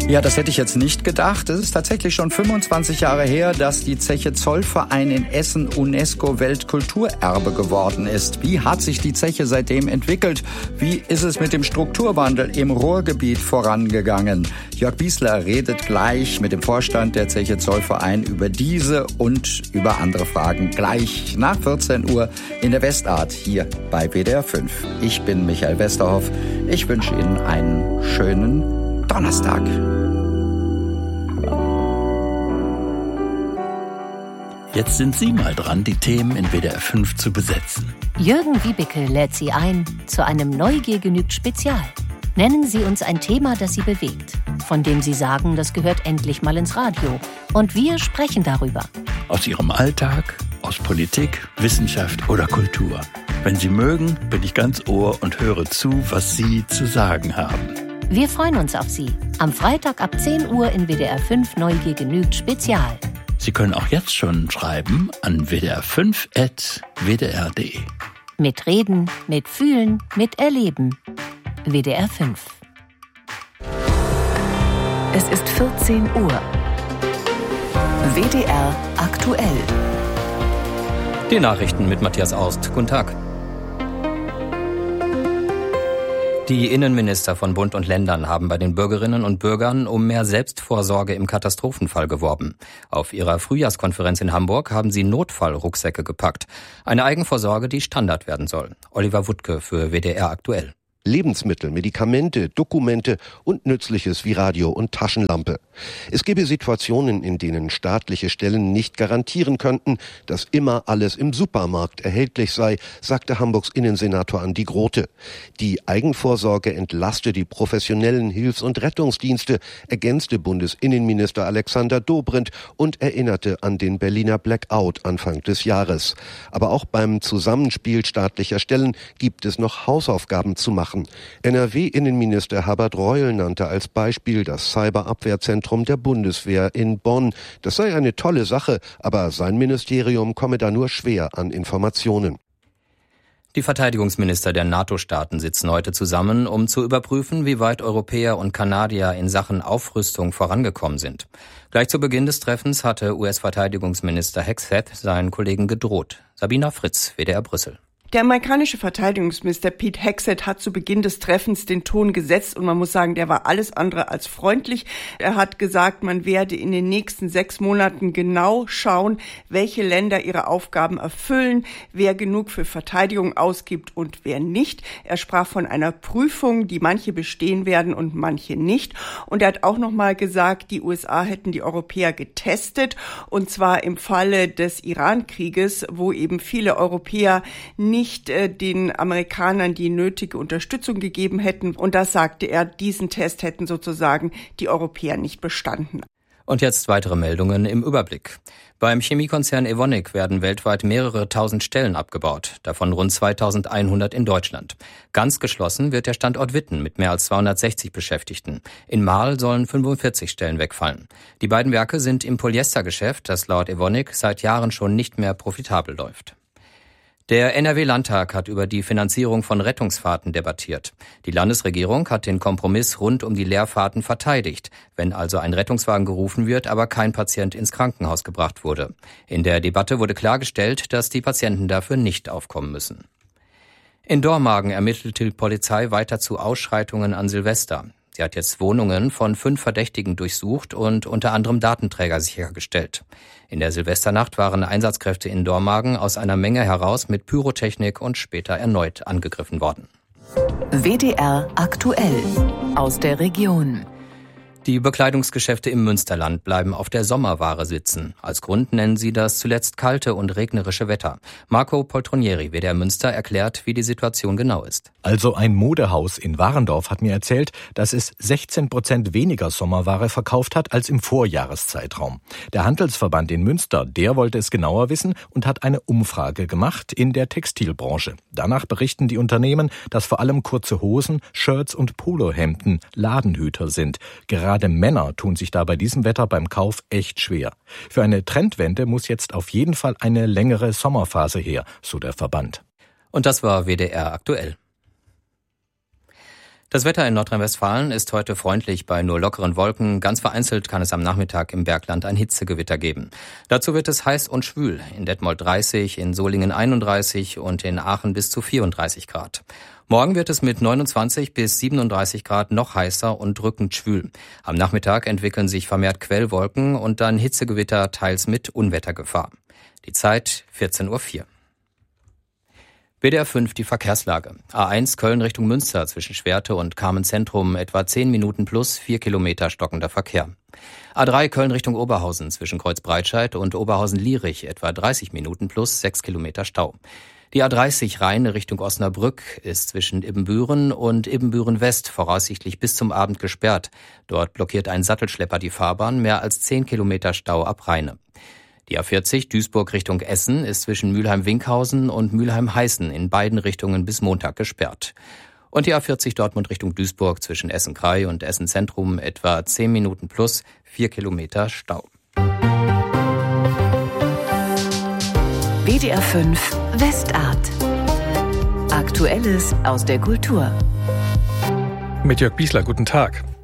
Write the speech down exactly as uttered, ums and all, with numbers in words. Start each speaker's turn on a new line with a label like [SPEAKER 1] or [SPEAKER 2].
[SPEAKER 1] Ja, das hätte ich jetzt nicht gedacht. Es ist tatsächlich schon fünfundzwanzig Jahre her, dass die Zeche Zollverein in Essen UNESCO-Weltkulturerbe geworden ist. Wie hat sich die Zeche seitdem entwickelt? Wie ist es mit dem Strukturwandel im Ruhrgebiet vorangegangen? Jörg Biesler redet gleich mit dem Vorstand der Zeche Zollverein über diese und über andere Fragen gleich nach vierzehn Uhr in der Westart hier bei W D R fünf. Ich bin Michael Westerhoff. Ich wünsche Ihnen einen schönen Donnerstag.
[SPEAKER 2] Jetzt sind Sie mal dran, die Themen in W D R fünf zu besetzen.
[SPEAKER 3] Jürgen Wiebeke lädt Sie ein zu einem Neugier genügt Spezial. Nennen Sie uns ein Thema, das Sie bewegt, von dem Sie sagen, das gehört endlich mal ins Radio. Und wir sprechen darüber.
[SPEAKER 2] Aus Ihrem Alltag, aus Politik, Wissenschaft oder Kultur. Wenn Sie mögen, bin ich ganz Ohr und höre zu, was Sie zu sagen haben.
[SPEAKER 3] Wir freuen uns auf Sie. Am Freitag ab zehn Uhr in W D R fünf Neugier genügt Spezial.
[SPEAKER 2] Sie können auch jetzt schon schreiben an w d r fünf at w d r punkt d e.
[SPEAKER 3] Mit Reden, mit Fühlen, mit Erleben. W D R fünf.
[SPEAKER 4] Es ist vierzehn Uhr. W D R aktuell.
[SPEAKER 5] Die Nachrichten mit Matthias Aust. Guten Tag. Die Innenminister von Bund und Ländern haben bei den Bürgerinnen und Bürgern um mehr Selbstvorsorge im Katastrophenfall geworben. Auf ihrer Frühjahrskonferenz in Hamburg haben sie Notfallrucksäcke gepackt. Eine Eigenvorsorge, die Standard werden soll. Oliver Wuttke für W D R aktuell.
[SPEAKER 6] Lebensmittel, Medikamente, Dokumente und Nützliches wie Radio und Taschenlampe. Es gäbe Situationen, in denen staatliche Stellen nicht garantieren könnten, dass immer alles im Supermarkt erhältlich sei, sagte Hamburgs Innensenator Andi Grote. Die Eigenvorsorge entlaste die professionellen Hilfs- und Rettungsdienste, ergänzte Bundesinnenminister Alexander Dobrindt und erinnerte an den Berliner Blackout Anfang des Jahres. Aber auch beim Zusammenspiel staatlicher Stellen gibt es noch Hausaufgaben zu machen. N R W-Innenminister Herbert Reul nannte als Beispiel das Cyberabwehrzentrum der Bundeswehr in Bonn. Das sei eine tolle Sache, aber sein Ministerium komme da nur schwer an Informationen.
[SPEAKER 5] Die Verteidigungsminister der NATO-Staaten sitzen heute zusammen, um zu überprüfen, wie weit Europäer und Kanadier in Sachen Aufrüstung vorangekommen sind. Gleich zu Beginn des Treffens hatte U S-Verteidigungsminister Hegseth seinen Kollegen gedroht. Sabina Fritz, W D R Brüssel.
[SPEAKER 7] Der amerikanische Verteidigungsminister Pete Hegseth hat zu Beginn des Treffens den Ton gesetzt und man muss sagen, der war alles andere als freundlich. Er hat gesagt, man werde in den nächsten sechs Monaten genau schauen, welche Länder ihre Aufgaben erfüllen, wer genug für Verteidigung ausgibt und wer nicht. Er sprach von einer Prüfung, die manche bestehen werden und manche nicht. Und er hat auch noch mal gesagt, die U S A hätten die Europäer getestet und zwar im Falle des Iran-Krieges, wo eben viele Europäer nicht nicht äh, den Amerikanern die nötige Unterstützung gegeben hätten. Und das sagte er, diesen Test hätten sozusagen die Europäer nicht bestanden.
[SPEAKER 5] Und jetzt weitere Meldungen im Überblick. Beim Chemiekonzern Evonik werden weltweit mehrere tausend Stellen abgebaut, davon rund zweitausendeinhundert in Deutschland. Ganz geschlossen wird der Standort Witten mit mehr als zweihundertsechzig Beschäftigten. In Marl sollen fünfundvierzig Stellen wegfallen. Die beiden Werke sind im Polyestergeschäft, das laut Evonik seit Jahren schon nicht mehr profitabel läuft. Der N R W-Landtag hat über die Finanzierung von Rettungsfahrten debattiert. Die Landesregierung hat den Kompromiss rund um die Leerfahrten verteidigt, wenn also ein Rettungswagen gerufen wird, aber kein Patient ins Krankenhaus gebracht wurde. In der Debatte wurde klargestellt, dass die Patienten dafür nicht aufkommen müssen. In Dormagen ermittelt die Polizei weiter zu Ausschreitungen an Silvester. Sie hat jetzt Wohnungen von fünf Verdächtigen durchsucht und unter anderem Datenträger sichergestellt. In der Silvesternacht waren Einsatzkräfte in Dormagen aus einer Menge heraus mit Pyrotechnik und später erneut angegriffen worden.
[SPEAKER 4] W D R aktuell aus der Region.
[SPEAKER 5] Die Bekleidungsgeschäfte im Münsterland bleiben auf der Sommerware sitzen. Als Grund nennen sie das zuletzt kalte und regnerische Wetter. Marco Poltronieri, W D R Münster, erklärt, wie die Situation genau ist.
[SPEAKER 8] Also ein Modehaus in Warendorf hat mir erzählt, dass es sechzehn Prozent weniger Sommerware verkauft hat als im Vorjahreszeitraum. Der Handelsverband in Münster, der wollte es genauer wissen und hat eine Umfrage gemacht in der Textilbranche. Danach berichten die Unternehmen, dass vor allem kurze Hosen, Shirts und Polohemden Ladenhüter sind. Gerade Gerade Männer tun sich da bei diesem Wetter beim Kauf echt schwer. Für eine Trendwende muss jetzt auf jeden Fall eine längere Sommerphase her, so der Verband.
[SPEAKER 5] Und das war W D R aktuell. Das Wetter in Nordrhein-Westfalen ist heute freundlich bei nur lockeren Wolken. Ganz vereinzelt kann es am Nachmittag im Bergland ein Hitzegewitter geben. Dazu wird es heiß und schwül. In Detmold dreißig, in Solingen einunddreißig und in Aachen bis zu vierunddreißig Grad. Morgen wird es mit neunundzwanzig bis siebenunddreißig Grad noch heißer und drückend schwül. Am Nachmittag entwickeln sich vermehrt Quellwolken und dann Hitzegewitter, teils mit Unwettergefahr. Die Zeit vierzehn Uhr vier. B D R fünf die Verkehrslage. A eins Köln Richtung Münster zwischen Schwerte und Carmen-Zentrum etwa zehn Minuten plus vier Kilometer stockender Verkehr. A drei Köln Richtung Oberhausen zwischen Kreuzbreitscheid und Oberhausen-Lierich etwa dreißig Minuten plus sechs Kilometer Stau. Die A dreißig Rhein Richtung Osnabrück ist zwischen Ibbenbüren und Ibbenbüren-West voraussichtlich bis zum Abend gesperrt. Dort blockiert ein Sattelschlepper die Fahrbahn, mehr als zehn Kilometer Stau ab Rheine. Die A vierzig Duisburg Richtung Essen ist zwischen Mülheim-Winkhausen und Mülheim-Heißen in beiden Richtungen bis Montag gesperrt. Und die A vierzig Dortmund Richtung Duisburg zwischen Essen-Krei und Essen-Zentrum etwa zehn Minuten plus vier Kilometer Stau.
[SPEAKER 4] B D R fünf Westart. Aktuelles aus der Kultur.
[SPEAKER 9] Mit Jörg Biesler, guten Tag.